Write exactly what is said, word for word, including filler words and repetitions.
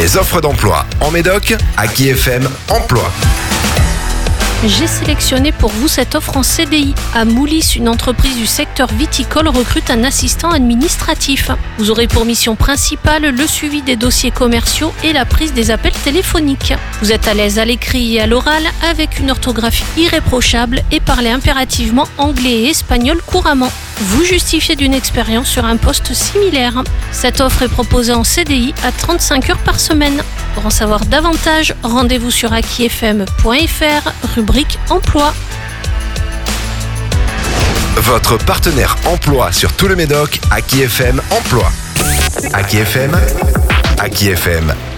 Les offres d'emploi en Médoc, Aki F M Emploi. J'ai sélectionné pour vous cette offre en C D I. À Moulis, une entreprise du secteur viticole recrute un assistant administratif. Vous aurez pour mission principale le suivi des dossiers commerciaux et la prise des appels téléphoniques. Vous êtes à l'aise à l'écrit et à l'oral avec une orthographie irréprochable et parlez impérativement anglais et espagnol couramment. Vous justifiez d'une expérience sur un poste similaire. Cette offre est proposée en C D I à trente-cinq heures par semaine. Pour en savoir davantage, rendez-vous sur aki f m point f r, rubrique emploi. Votre partenaire emploi sur tout le Médoc, Aki F M Emploi. Aki F M, Aki F M